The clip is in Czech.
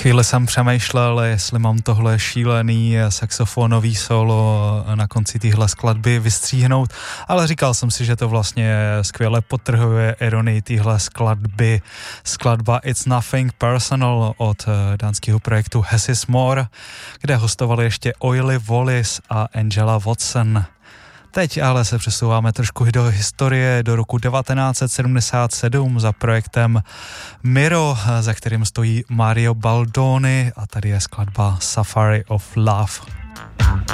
Chvíli jsem přemýšlel, jestli mám tohle šílený saxofonový solo na konci téhle skladby vystříhnout, ale říkal jsem si, že to vlastně skvěle podtrhuje ironii téhle skladby. Skladba It's Nothing Personal od dánského projektu Less Is More, kde hostovali ještě Oily Wallis a Angela Watson. Teď ale se přesouváme trošku do historie, do roku 1977 za projektem Miro, za kterým stojí Mario Baldoni, a tady je skladba Safari of Love.